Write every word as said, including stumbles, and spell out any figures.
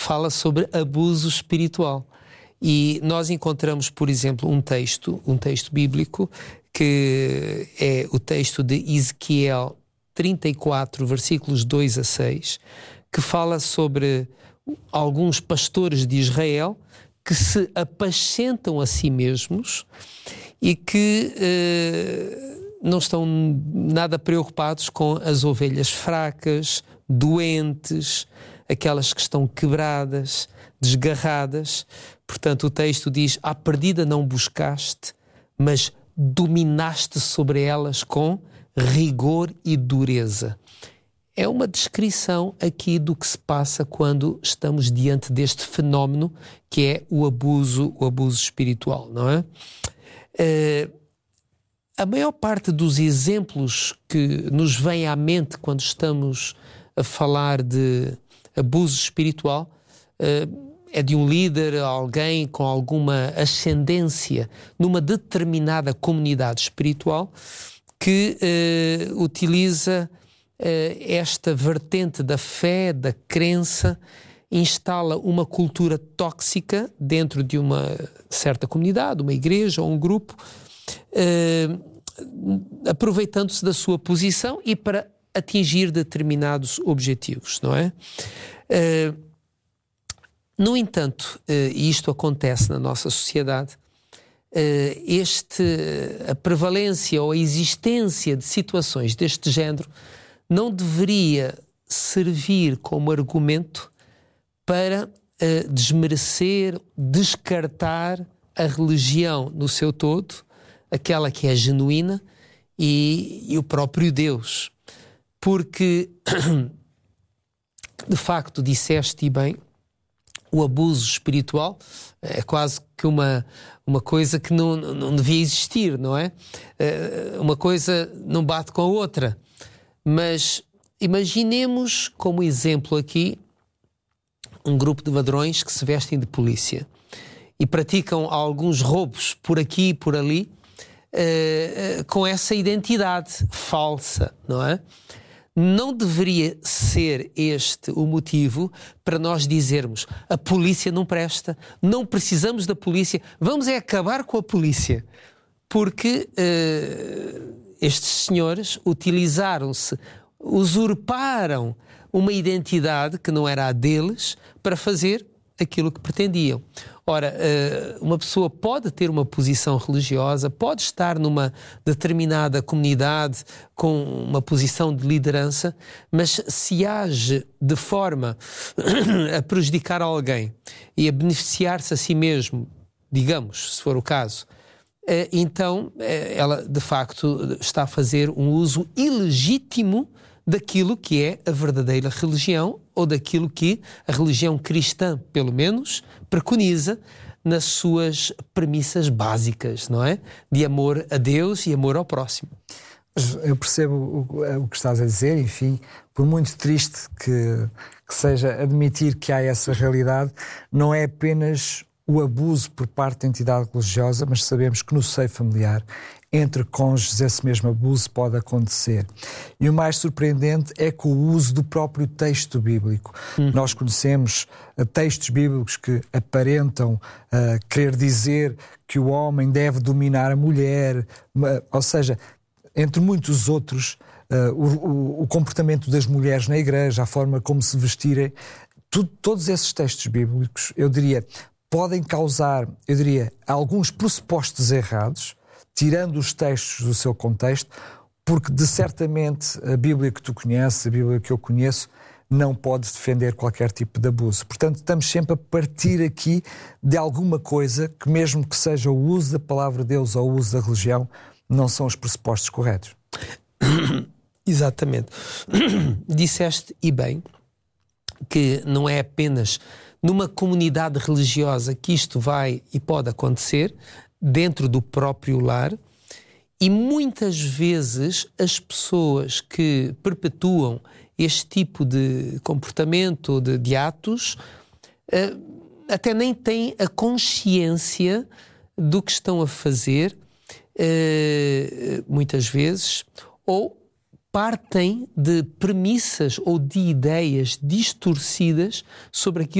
fala sobre abuso espiritual. E nós encontramos, por exemplo, um texto, um texto bíblico, que é o texto de Ezequiel trinta e quatro, versículos dois a seis, que fala sobre alguns pastores de Israel que se apacentam a si mesmos e que eh, não estão nada preocupados com as ovelhas fracas, doentes, aquelas que estão quebradas, desgarradas. Portanto, o texto diz: à perdida não buscaste, mas dominaste sobre elas com rigor e dureza. É uma descrição aqui do que se passa quando estamos diante deste fenómeno que é o abuso, o abuso espiritual, não é? Uh, a maior parte dos exemplos que nos vêm à mente quando estamos a falar de abuso espiritual uh, é de um líder, alguém com alguma ascendência numa determinada comunidade espiritual que uh, utiliza esta vertente da fé, da crença, instala uma cultura tóxica dentro de uma certa comunidade, uma igreja ou um grupo, eh, aproveitando-se da sua posição e para atingir determinados objetivos, não é? Eh, no entanto, eh, e isto acontece na nossa sociedade, eh, este, a prevalência ou a existência de situações deste género não deveria servir como argumento para uh, desmerecer, descartar a religião no seu todo, aquela que é genuína, e, e o próprio Deus. Porque, de facto, disseste e bem, o abuso espiritual é quase que uma, uma coisa que não, não devia existir, não é? Uh, uma coisa não bate com a outra. Mas imaginemos como exemplo aqui um grupo de ladrões que se vestem de polícia e praticam alguns roubos por aqui e por ali uh, uh, com essa identidade falsa, não é? Não deveria ser este o motivo para nós dizermos: a polícia não presta, não precisamos da polícia, vamos é acabar com a polícia. Porque Uh, estes senhores utilizaram-se, usurparam uma identidade que não era a deles para fazer aquilo que pretendiam. Ora, uma pessoa pode ter uma posição religiosa, pode estar numa determinada comunidade com uma posição de liderança, mas se age de forma a prejudicar alguém e a beneficiar-se a si mesmo, digamos, se for o caso, então ela de facto está a fazer um uso ilegítimo daquilo que é a verdadeira religião, ou daquilo que a religião cristã, pelo menos, preconiza nas suas premissas básicas, não é? De amor a Deus e amor ao próximo. Eu percebo o, o que estás a dizer, enfim, por muito triste que, que seja admitir que há essa realidade, não é apenas o abuso por parte da entidade religiosa, mas sabemos que no seio familiar, entre cônjuges, esse mesmo abuso pode acontecer. E o mais surpreendente é que o uso do próprio texto bíblico. Hum. Nós conhecemos uh, textos bíblicos que aparentam uh, querer dizer que o homem deve dominar a mulher, uh, ou seja, entre muitos outros, uh, o, o, o comportamento das mulheres na igreja, a forma como se vestirem, tu, todos esses textos bíblicos, eu diria, podem causar, eu diria, alguns pressupostos errados, tirando os textos do seu contexto, porque de certamente a Bíblia que tu conheces, a Bíblia que eu conheço, não pode defender qualquer tipo de abuso. Portanto, estamos sempre a partir aqui de alguma coisa que, mesmo que seja o uso da palavra de Deus ou o uso da religião, não são os pressupostos corretos. Exatamente. Disseste, e bem, que não é apenas numa comunidade religiosa que isto vai e pode acontecer, dentro do próprio lar, e muitas vezes as pessoas que perpetuam este tipo de comportamento, de, de atos, uh, até nem têm a consciência do que estão a fazer, uh, muitas vezes, ou partem de premissas ou de ideias distorcidas sobre aquilo